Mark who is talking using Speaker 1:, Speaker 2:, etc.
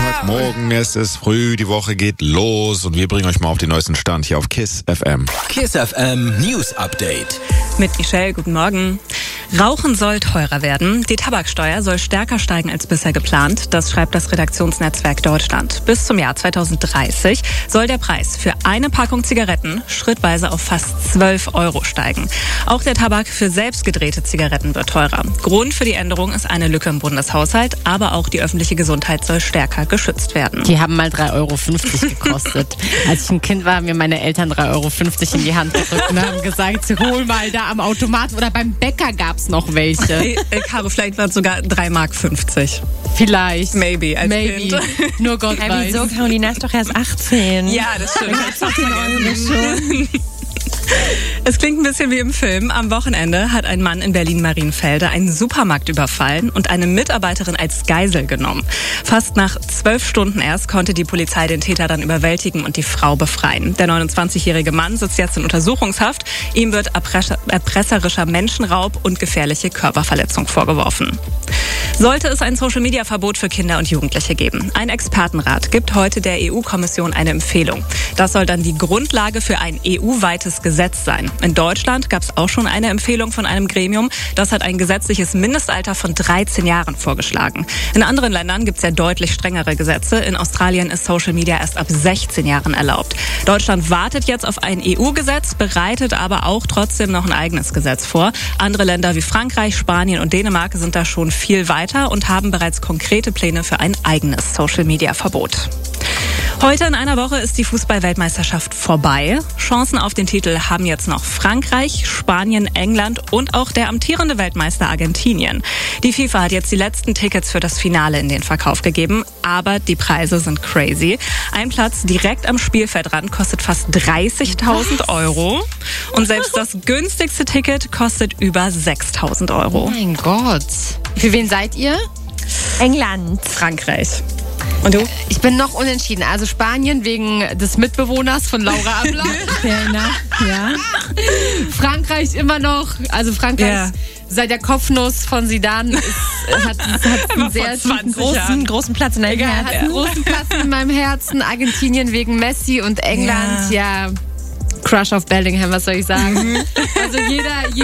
Speaker 1: Montagmorgen, es ist früh, die Woche geht los und wir bringen euch mal auf den neuesten Stand hier auf KISS FM.
Speaker 2: KISS FM News Update.
Speaker 3: Mit Michelle, guten Morgen. Rauchen soll teurer werden. Die Tabaksteuer soll stärker steigen als bisher geplant. Das schreibt das Redaktionsnetzwerk Deutschland. Bis zum Jahr 2030 soll der Preis für eine Packung Zigaretten schrittweise auf fast 12 € steigen. Auch der Tabak für selbstgedrehte Zigaretten wird teurer. Grund für die Änderung ist eine Lücke im Bundeshaushalt, aber auch die öffentliche Gesundheit soll stärker geschützt werden.
Speaker 4: Die haben mal 3,50 € gekostet. Als ich ein Kind war, haben mir meine Eltern 3,50 € in die Hand gedrückt und haben gesagt, hol mal da am Automat oder beim Bäcker gab es noch welche.
Speaker 3: Caro, vielleicht waren es sogar 3,50 Mark.
Speaker 4: Vielleicht.
Speaker 3: Maybe. Als
Speaker 4: Maybe.
Speaker 3: Kind.
Speaker 4: Nur Gott weiß.
Speaker 5: Wieso? Carolina ist doch erst 18.
Speaker 3: Ja, das stimmt.
Speaker 5: schon.
Speaker 3: Es klingt ein bisschen wie im Film. Am Wochenende hat ein Mann in Berlin-Marienfelde einen Supermarkt überfallen und eine Mitarbeiterin als Geisel genommen. Fast nach 12 Stunden erst konnte die Polizei den Täter dann überwältigen und die Frau befreien. Der 29-jährige Mann sitzt jetzt in Untersuchungshaft. Ihm wird erpresserischer Menschenraub und gefährliche Körperverletzung vorgeworfen. Sollte es ein Social-Media-Verbot für Kinder und Jugendliche geben? Ein Expertenrat gibt heute der EU-Kommission eine Empfehlung. Das soll dann die Grundlage für ein EU-weites Gesetz sein. In Deutschland gab es auch schon eine Empfehlung von einem Gremium. Das hat ein gesetzliches Mindestalter von 13 Jahren vorgeschlagen. In anderen Ländern gibt es ja deutlich strengere Gesetze. In Australien ist Social-Media erst ab 16 Jahren erlaubt. Deutschland wartet jetzt auf ein EU-Gesetz, bereitet aber auch trotzdem noch ein eigenes Gesetz vor. Andere Länder wie Frankreich, Spanien und Dänemark sind da schon viel weiter und haben bereits konkrete Pläne für ein eigenes Social-Media-Verbot. Heute in einer Woche ist die Fußball-Weltmeisterschaft vorbei. Chancen auf den Titel haben jetzt noch Frankreich, Spanien, England und auch der amtierende Weltmeister Argentinien. Die FIFA hat jetzt die letzten Tickets für das Finale in den Verkauf gegeben, aber die Preise sind crazy. Ein Platz direkt am Spielfeldrand kostet fast 30.000 € und selbst das günstigste Ticket kostet über 6.000 €.
Speaker 4: Oh mein Gott. Für wen seid ihr?
Speaker 5: England.
Speaker 3: Frankreich. Und du?
Speaker 4: Ich bin noch unentschieden. Also Spanien wegen des Mitbewohners von Laura Abler.
Speaker 5: Ja.
Speaker 4: Frankreich immer noch. Also Frankreich seit der Kopfnuss von Zidane hat einen sehr
Speaker 5: großen Platz in deinem Herzen.
Speaker 4: Hat einen großen Platz in meinem Herzen. Argentinien wegen Messi und England. Ja. Crush auf Bellingham, was soll ich sagen? Also jeder